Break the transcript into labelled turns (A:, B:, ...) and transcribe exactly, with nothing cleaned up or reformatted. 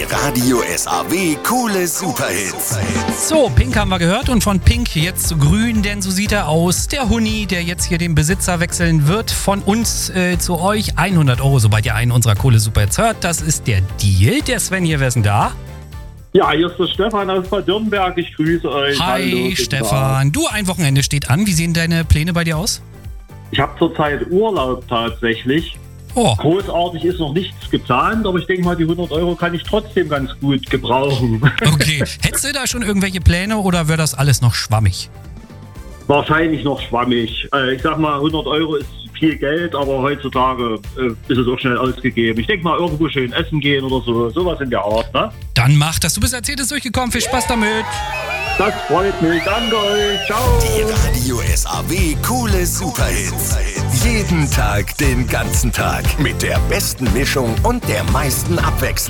A: Die Radio S A W Coole Superhits.
B: So, Pink haben wir gehört und von Pink jetzt zu Grün, denn so sieht er aus. Der Huni, der jetzt hier den Besitzer wechseln wird, von uns äh, zu euch. hundert Euro, sobald ihr einen unserer Coole Superhits hört. Das ist der Deal. Der Sven hier, wer ist denn da?
C: Ja, hier ist der Stefan aus Bad Dürnberg. Ich grüße euch.
B: Hi,
C: Hallo,
B: Stefan. Du, ein Wochenende steht an. Wie sehen deine Pläne bei dir aus?
C: Ich habe zurzeit Urlaub tatsächlich.
B: Oh.
C: Großartig ist noch nichts geplant, aber ich denke mal, die hundert Euro kann ich trotzdem ganz gut gebrauchen.
B: Okay. Hättest du da schon irgendwelche Pläne oder wäre das alles noch schwammig?
C: Wahrscheinlich noch schwammig. Äh, ich sag mal, hundert Euro ist viel Geld, aber heutzutage äh, ist es auch schnell ausgegeben. Ich denke mal, irgendwo schön essen gehen oder so, sowas in der Art, ne?
B: Dann mach das. Du bist als Erstes durchgekommen. Viel Spaß damit.
C: Das freut mich. Danke euch. Ciao.
A: Die Radio S A W Coole Superhits. Jeden Tag, den ganzen Tag. Mit der besten Mischung und der meisten Abwechslung.